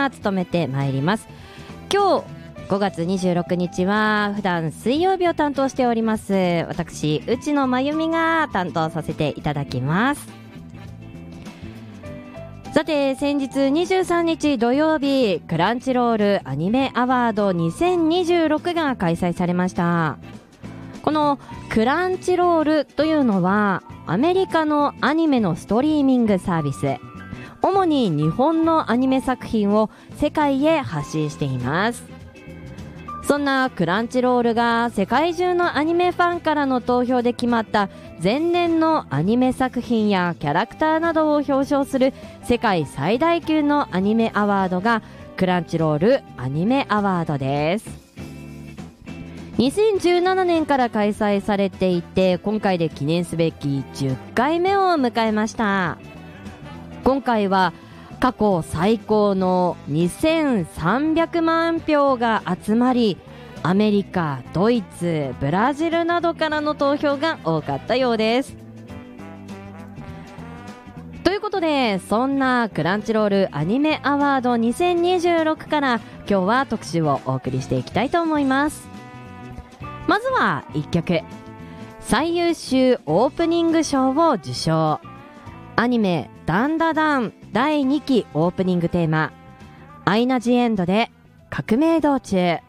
が務めてまいります。今日5月26日は普段水曜日を担当しております私内野真由美が担当させていただきます。さて先日23日土曜日クランチロールアニメアワード2026が開催されました。このクランチロールというのはアメリカのアニメのストリーミングサービス、主に日本のアニメ作品を世界へ発信しています。そんなクランチロールが世界中のアニメファンからの投票で決まった前年のアニメ作品やキャラクターなどを表彰する世界最大級のアニメアワードがクランチロールアニメアワードです。2017年から開催されていて、今回で記念すべき10回目を迎えました。今回は過去最高の2300万票が集まり、アメリカ、ドイツ、ブラジルなどからの投票が多かったようです。ということで、そんなクランチロールアニメアワード2026から今日は特集をお送りしていきたいと思います。まずは1曲、最優秀オープニング賞を受賞、アニメダンダダン第2期オープニングテーマアイナ・ジ・エンドで革命道中。